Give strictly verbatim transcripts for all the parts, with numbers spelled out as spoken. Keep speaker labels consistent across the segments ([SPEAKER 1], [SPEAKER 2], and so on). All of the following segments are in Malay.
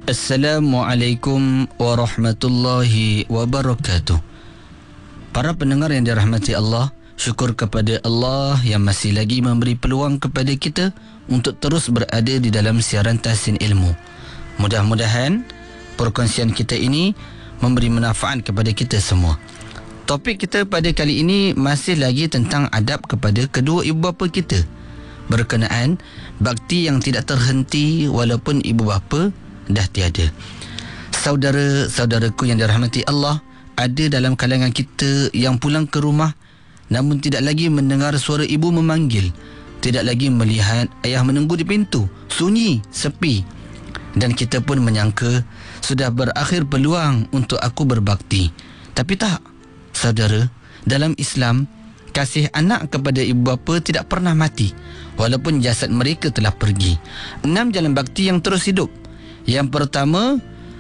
[SPEAKER 1] Assalamualaikum warahmatullahi wabarakatuh. Para pendengar yang dirahmati Allah, syukur kepada Allah yang masih lagi memberi peluang kepada kita untuk terus berada di dalam siaran Tahsin Ilmu. Mudah-mudahan perkongsian kita ini memberi manfaat kepada kita semua. Topik kita pada kali ini masih lagi tentang adab kepada kedua ibu bapa kita, berkenaan bakti yang tidak terhenti walaupun ibu bapa dah tiada. Saudara-saudaraku yang dirahmati Allah, ada dalam kalangan kita yang pulang ke rumah namun tidak lagi mendengar suara ibu memanggil, tidak lagi melihat ayah menunggu di pintu, sunyi, sepi. Dan kita pun menyangka sudah berakhir peluang untuk aku berbakti. Tapi tak, saudara, dalam Islam, kasih anak kepada ibu bapa tidak pernah mati walaupun jasad mereka telah pergi. Enam jalan bakti yang terus hidup. Yang pertama,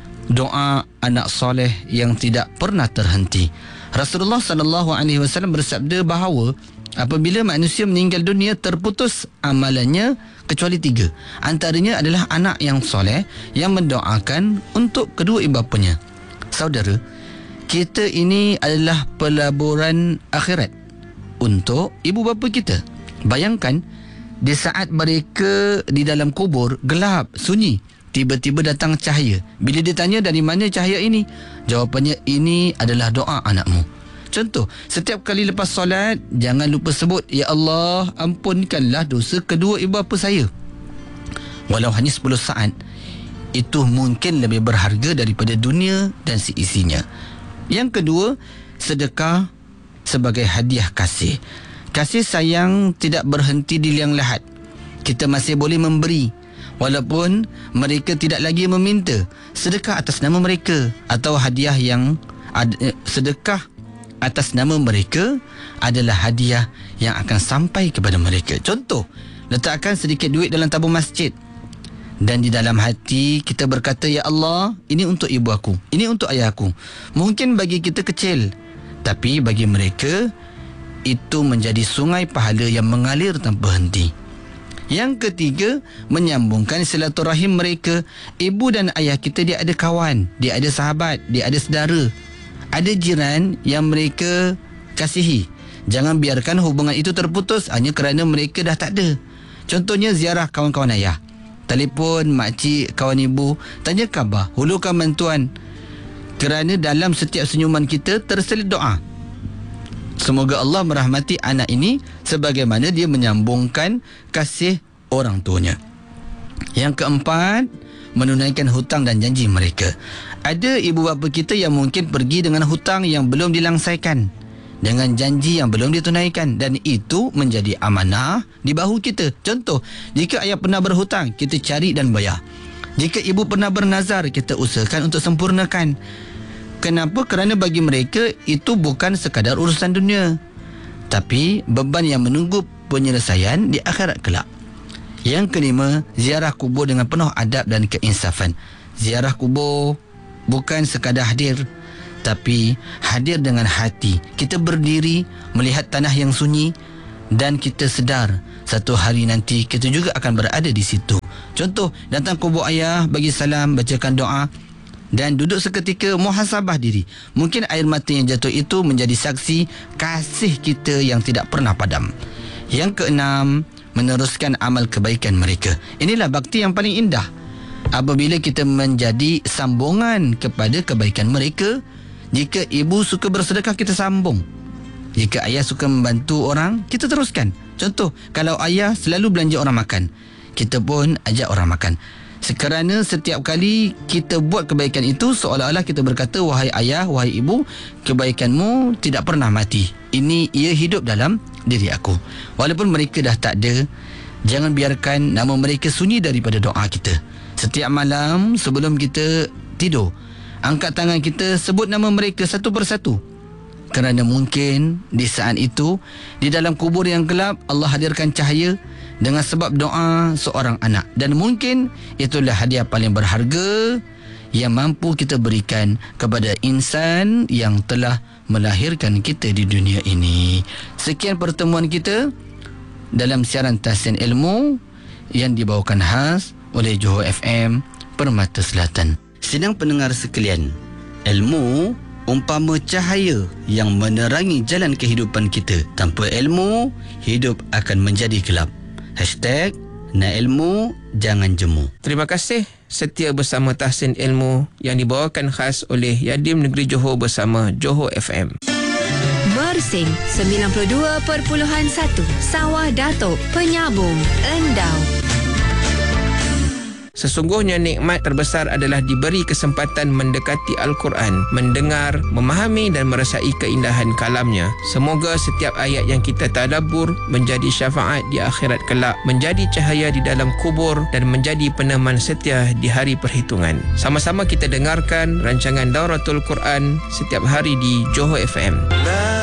[SPEAKER 1] doa anak soleh yang tidak pernah terhenti. Rasulullah sallallahu alaihi wasallam bersabda bahawa apabila manusia meninggal dunia, terputus amalannya kecuali tiga. Antaranya adalah anak yang soleh yang mendoakan untuk kedua ibu bapanya. Saudara, kita ini adalah pelaburan akhirat untuk ibu bapa kita. Bayangkan, di saat mereka di dalam kubur gelap, sunyi, tiba-tiba datang cahaya. Bila ditanya dari mana cahaya ini, jawapannya ini adalah doa anakmu. Contoh, setiap kali lepas solat, jangan lupa sebut, Ya Allah, ampunkanlah dosa kedua ibu bapa saya. Walau hanya sepuluh saat, itu mungkin lebih berharga daripada dunia dan seisinya. Yang kedua, sedekah sebagai hadiah kasih. Kasih sayang tidak berhenti di liang lahat. Kita masih boleh memberi walaupun mereka tidak lagi meminta. Sedekah atas nama mereka atau hadiah yang ad, sedekah atas nama mereka adalah hadiah yang akan sampai kepada mereka. Contoh, letakkan sedikit duit dalam tabung masjid dan di dalam hati kita berkata, Ya Allah, ini untuk ibu aku, ini untuk ayah aku. Mungkin bagi kita kecil, tapi bagi mereka itu menjadi sungai pahala yang mengalir tanpa henti. Yang ketiga, menyambungkan silaturahim mereka. Ibu dan ayah kita, dia ada kawan, dia ada sahabat, dia ada saudara, ada jiran yang mereka kasihi. Jangan biarkan hubungan itu terputus hanya kerana mereka dah tak ada. Contohnya ziarah kawan-kawan ayah, telefon makcik kawan ibu, tanya khabar, hulurkan bantuan. Kerana dalam setiap senyuman kita terselit doa. Semoga Allah merahmati anak ini sebagaimana dia menyambungkan kasih orang tuanya. Yang keempat, menunaikan hutang dan janji mereka. Ada ibu bapa kita yang mungkin pergi dengan hutang yang belum dilangsaikan, dengan janji yang belum ditunaikan, dan itu menjadi amanah di bahu kita. Contoh, jika ayah pernah berhutang, kita cari dan bayar. Jika ibu pernah bernazar, kita usahakan untuk sempurnakan. Kenapa? Kerana bagi mereka itu bukan sekadar urusan dunia, tapi beban yang menunggu penyelesaian di akhirat kelak. Yang kelima, ziarah kubur dengan penuh adab dan keinsafan. Ziarah kubur bukan sekadar hadir, tapi hadir dengan hati. Kita berdiri melihat tanah yang sunyi dan kita sedar satu hari nanti kita juga akan berada di situ. Contoh, datang kubur ayah, bagi salam, bacakan doa dan duduk seketika muhasabah diri. Mungkin air mata yang jatuh itu menjadi saksi kasih kita yang tidak pernah padam. Yang keenam, meneruskan amal kebaikan mereka. Inilah bakti yang paling indah. Apabila kita menjadi sambungan kepada kebaikan mereka. Jika ibu suka bersedekah, kita sambung. Jika ayah suka membantu orang, kita teruskan. Contoh, kalau ayah selalu belanja orang makan, kita pun ajak orang makan. Sekerana setiap kali kita buat kebaikan itu, seolah-olah kita berkata, wahai ayah, wahai ibu, kebaikanmu tidak pernah mati. Ini ia hidup dalam diri aku. Walaupun mereka dah tak ada, jangan biarkan nama mereka sunyi daripada doa kita. Setiap malam sebelum kita tidur, angkat tangan kita, sebut nama mereka satu persatu. Kerana mungkin di saat itu, di dalam kubur yang gelap, Allah hadirkan cahaya dengan sebab doa seorang anak. Dan mungkin itulah hadiah paling berharga yang mampu kita berikan kepada insan yang telah melahirkan kita di dunia ini. Sekian pertemuan kita dalam siaran Tahsin Ilmu yang dibawakan khas oleh Johor F M Permata Selatan. Sidang pendengar sekalian, ilmu umpama cahaya yang menerangi jalan kehidupan kita. Tanpa ilmu, hidup akan menjadi gelap. Hashtag nak ilmu, jangan jemu.
[SPEAKER 2] Terima kasih setia bersama Tahsin Ilmu yang dibawakan khas oleh Yadim Negeri Johor bersama Johor F M.
[SPEAKER 3] Mersing sembilan puluh dua perpuluhan satu Sawah Datuk, penyambung Endau.
[SPEAKER 2] Sesungguhnya nikmat terbesar adalah diberi kesempatan mendekati Al-Quran, mendengar, memahami dan merasai keindahan kalamnya. Semoga setiap ayat yang kita tadabbur menjadi syafaat di akhirat kelak, menjadi cahaya di dalam kubur dan menjadi peneman setia di hari perhitungan. Sama-sama kita dengarkan rancangan Dauratul Quran setiap hari di Johor F M.